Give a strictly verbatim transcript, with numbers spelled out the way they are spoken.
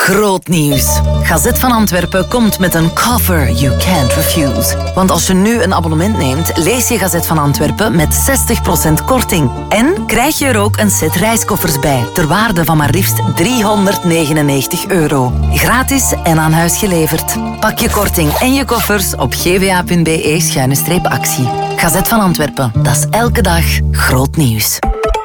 Groot nieuws. Gazet van Antwerpen komt met een cover you can't refuse. Want als je nu een abonnement neemt, lees je Gazet van Antwerpen met zestig procent korting. En krijg je er ook een set reiskoffers bij, ter waarde van maar liefst driehonderdnegenennegentig euro. Gratis en aan huis geleverd. Pak je korting en je koffers op gva.be schuine streep actie. Gazet van Antwerpen, dat is elke dag groot nieuws.